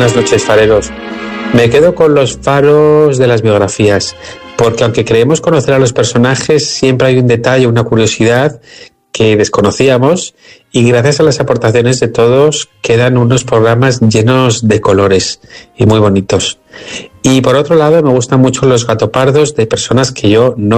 buenas noches, fareros. Me quedo con los faros de las biografías, porque aunque creemos conocer a los personajes, siempre hay un detalle, una curiosidad que desconocíamos, y gracias a las aportaciones de todos quedan unos programas llenos de colores y muy bonitos. Y por otro lado, me gustan mucho los gatopardos de personas que yo no